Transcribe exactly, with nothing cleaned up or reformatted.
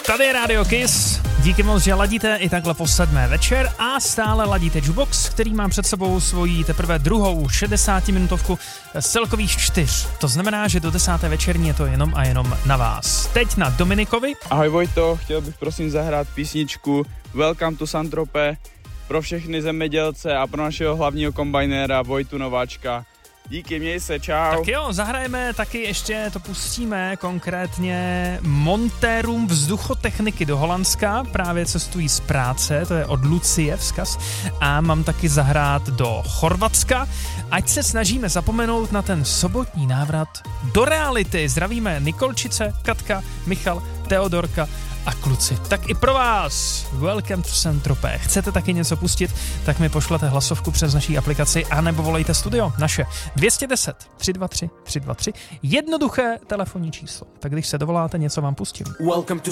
Tady je Radio Kiss. Díky moc, že ladíte i takhle po sedmé večer a stále ladíte Jukebox, který mám před sebou svoji teprve druhou šedesátiminutovku z celkových čtyř. To znamená, že do desáté večerní je to jenom a jenom na vás. Teď na Dominikovi. Ahoj Vojto, chtěl bych prosím zahrát písničku Welcome to Saint-Tropez pro všechny zemědělce a pro našeho hlavního kombajnéra Vojtu Nováčka. Díky, měj se, čau. Tak jo, zahrajeme taky ještě, to pustíme konkrétně montérům vzduchotechniky do Holandska, právě cestují z práce, to je od Lucie vzkaz, a mám taky zahrát do Chorvatska, ať se snažíme zapomenout na ten sobotní návrat do reality. Zdravíme Nikolčice, Katka, Michal, Teodorka a kluci. Tak i pro vás Welcome to Saint-Tropez. Chcete taky něco pustit, tak mi pošlete hlasovku přes naší aplikaci anebo volejte studio naše dvě stě deset tři dva tři tři dva tři. Jednoduché telefonní číslo. Tak když se dovoláte, něco vám pustím. Welcome to